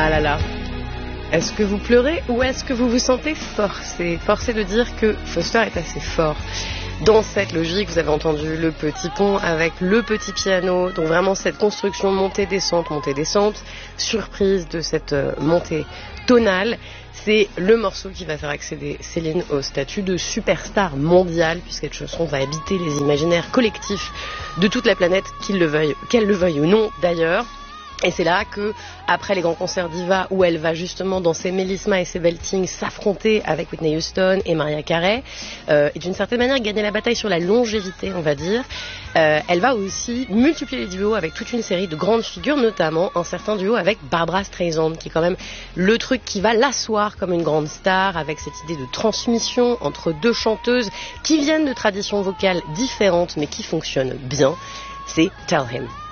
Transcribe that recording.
Ah là là. Est-ce que vous pleurez ou est-ce que vous vous sentez forcé? Forcé de dire que Foster est assez fort. Dans cette logique, vous avez entendu le petit pont avec le petit piano, donc vraiment cette construction montée-descente, surprise de cette montée tonale. C'est le morceau qui va faire accéder Céline au statut de superstar mondiale, puisque cette chanson va habiter les imaginaires collectifs de toute la planète, qu'elle le veuille ou non d'ailleurs. Et c'est là que, après les grands concerts d'Iva, où elle va justement danser Melisma et ses Belting, s'affronter avec Whitney Houston et Mariah Carey, et d'une certaine manière gagner la bataille sur la longévité, on va dire, elle va aussi multiplier les duos avec toute une série de grandes figures, notamment un certain duo avec Barbra Streisand, qui est quand même le truc qui va l'asseoir comme une grande star, avec cette idée de transmission entre deux chanteuses qui viennent de traditions vocales différentes mais qui fonctionnent bien. C'est Tell Him.